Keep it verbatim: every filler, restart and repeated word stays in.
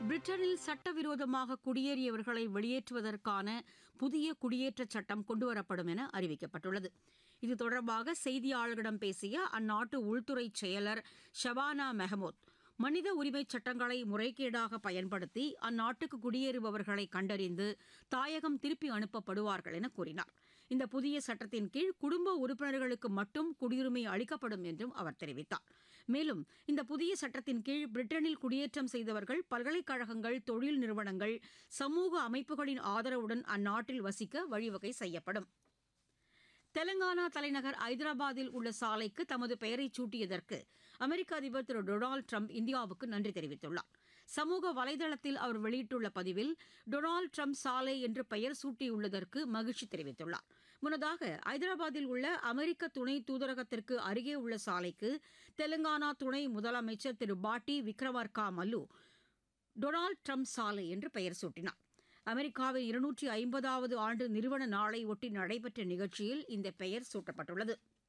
பிரிட்டனில் சட்டவிரோதமாக குடியேறியவர்களை வெளியேற்றுவதற்கான புதிய குடியேற்றச் சட்டம் கொண்டுவரப்படும் என அறிவிக்கப்பட்டுள்ளது. இது தொடர்பாக செய்தியாளர்களிடம் பேசிய அந்நாட்டு உள்துறை செயலர் ஷபானா மெஹமூத், மனித உரிமைச் சட்டங்களை முறைகேடாக பயன்படுத்தி அந்நாட்டுக்கு குடியேறுபவர்களை கண்டறிந்து தாயகம் திருப்பி அனுப்பப்படுவார்கள் என கூறினார். இந்த புதிய சட்டத்தின் கீழ் குடும்ப உறுப்பினர்களுக்கு மட்டும் குடியுரிமை அளிக்கப்படும் என்றும் அவர் தெரிவித்தார். மேலும் இந்த புதிய சட்டத்தின் கீழ் பிரிட்டனில் குடியேற்றம் செய்தவர்கள் பல்கலைக்கழகங்கள், தொழில் நிறுவனங்கள், சமூக அமைப்புகளின் ஆதரவுடன் அந்நாட்டில் வசிக்க வழிவகை செய்யப்படும். தெலங்கானா தலைநகர் ஐதராபாத்தில் உள்ள சாலைக்கு தமது பெயரை சூட்டியதற்கு அமெரிக்க அதிபர் திரு டொனால்டு ட்ரம்ப் இந்தியாவுக்கு நன்றி தெரிவித்துள்ளார். சமூக வலைதளத்தில் அவர் வெளியிட்டுள்ள பதிவில் டொனால்டு ட்ரம்ப் சாலை என்று பெயர் சூட்டியுள்ளதற்கு மகிழ்ச்சி தெரிவித்துள்ளார். முன்னதாக ஐதராபாத்தில் உள்ள அமெரிக்க துணை தூதரகத்திற்கு அருகே உள்ள சாலைக்கு தெலங்கானா துணை முதலமைச்சர் திரு பாட்டி விக்ரமார்கா மல்லு டொனால்டு ட்ரம்ப் சாலை என்று பெயர் சூட்டினார். அமெரிக்காவின் இருநூற்றி ஐம்பதாவது ஆண்டு நிறுவன நாளை ஒட்டி நடைபெற்ற நிகழ்ச்சியில் இந்த பெயர் சூட்டப்பட்டுள்ளது.